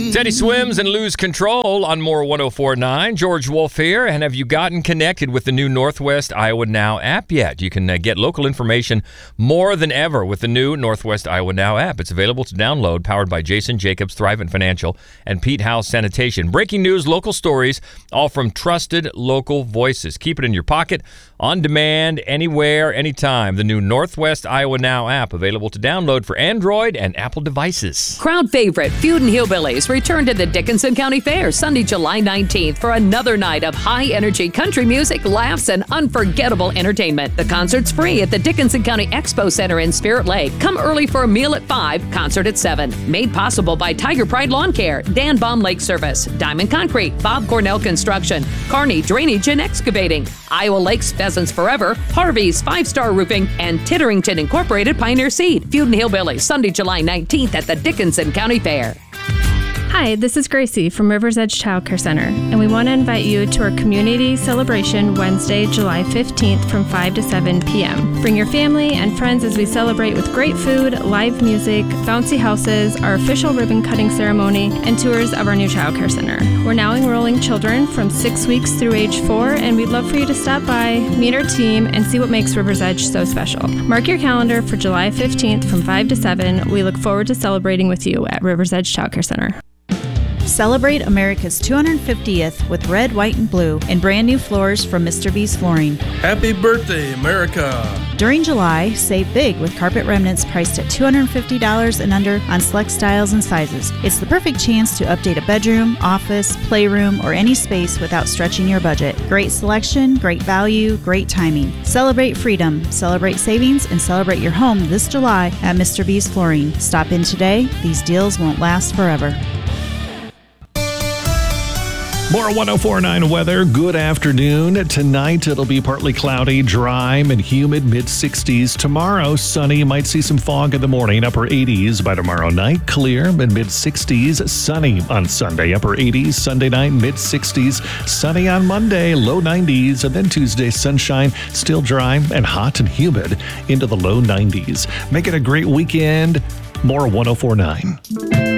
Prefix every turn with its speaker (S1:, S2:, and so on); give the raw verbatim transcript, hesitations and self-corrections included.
S1: Teddy swims and lose control on more one oh four point nine. George Wolf here. And have you gotten connected with the new Northwest Iowa Now app yet? You can uh, get local information more than ever with the new Northwest Iowa Now app. It's available to download, powered by Jason Jacobs, Thrivent Financial, and Pete House Sanitation. Breaking news, local stories, all from trusted local voices. Keep it in your pocket, on demand, anywhere, anytime. The new Northwest Iowa Now app, available to download for Android and Apple devices.
S2: Crowd favorite Feud and Hillbillies return to the Dickinson County Fair Sunday, July nineteenth for another night of high-energy country music, laughs, and unforgettable entertainment. The concert's free at the Dickinson County Expo Center in Spirit Lake. Come early for a meal at five, concert at seven. Made possible by Tiger Pride Lawn Care, Dan Baum Lake Service, Diamond Concrete, Bob Cornell Construction, Kearney Drainage and Excavating, Iowa Lakes Pheasants Forever, Harvey's Five Star Roofing, and Titterington Incorporated Pioneer Seed. Feud and Hillbillies, Sunday, July nineteenth at the Dickinson County Fair.
S3: Hi, this is Gracie from River's Edge Child Care Center, and we want to invite you to our community celebration Wednesday, July fifteenth from five to seven p.m. Bring your family and friends as we celebrate with great food, live music, bouncy houses, our official ribbon cutting ceremony, and tours of our new child care center. We're now enrolling children from six weeks through age four, and we'd love for you to stop by, meet our team, and see what makes River's Edge so special. Mark your calendar for July fifteenth from five to seven. We look forward to celebrating with you at River's Edge Child Care Center.
S4: Celebrate America's two hundred fiftieth with red, white, and blue in brand new floors from Mister B's Flooring.
S5: Happy birthday, America!
S4: During July, save big with carpet remnants priced at two hundred fifty dollars and under on select styles and sizes. It's the perfect chance to update a bedroom, office, playroom, or any space without stretching your budget. Great selection, great value, great timing. Celebrate freedom, celebrate savings, and celebrate your home this July at Mister B's Flooring. Stop in today. These deals won't last forever.
S6: More one oh four point nine weather. Good afternoon. Tonight it'll be partly cloudy, dry, and humid, mid sixties. Tomorrow, sunny. Might see some fog in the morning, upper eighties. By tomorrow night, clear and mid sixties. Sunny on Sunday, upper eighties. Sunday night, mid sixties. Sunny on Monday, low nineties. And then Tuesday, sunshine, still dry and hot and humid into the low nineties. Make it a great weekend. More one oh four point nine.